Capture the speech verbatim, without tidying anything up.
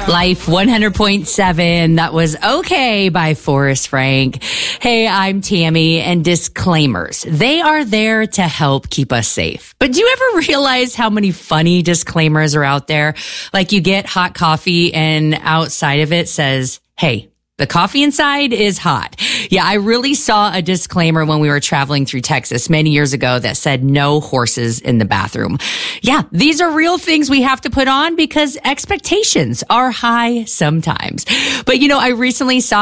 Life one hundred point seven. That was Okay by Forrest Frank. Hey, I'm Tammy, and disclaimers. They are there to help keep us safe. But do you ever realize how many funny disclaimers are out there? Like you get hot coffee and outside of it says, hey, the coffee inside is hot. Yeah, I really saw a disclaimer when we were traveling through Texas many years ago that said no horses in the bathroom. Yeah, these are real things we have to put on because expectations are high sometimes. But you know, I recently saw